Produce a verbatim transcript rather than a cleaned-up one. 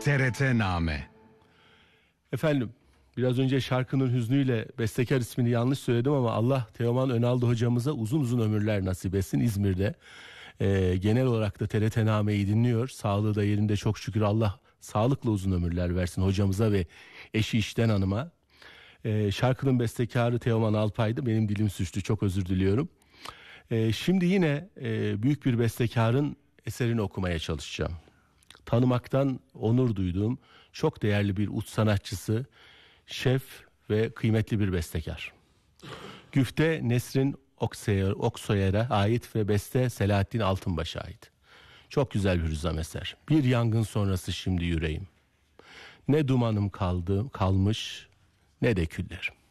T R T-name. Efendim, biraz önce şarkının hüznüyle bestekar ismini yanlış söyledim ama Allah Teoman Önaldı hocamıza uzun uzun ömürler nasip etsin İzmir'de. Ee, genel olarak da T R T-nameyi dinliyor. Sağlığı da yerinde çok şükür, Allah sağlıklı uzun ömürler versin hocamıza ve eşi İşten Hanım'a. Ee, şarkının bestekarı Teoman Alpay'dı. Benim dilim sürçtü, çok özür diliyorum. Ee, şimdi yine e, büyük bir bestekarın eserini okumaya çalışacağım. Tanımaktan onur duyduğum çok değerli bir ut sanatçısı, şef ve kıymetli bir bestekar. Güfte Nesrin Oksoyer'e ait ve beste Selahattin Altınbaş'a ait. Çok güzel bir hüzzam eser. Bir yangın sonrası şimdi yüreğim. Ne dumanım kaldı, kalmış ne de küllerim.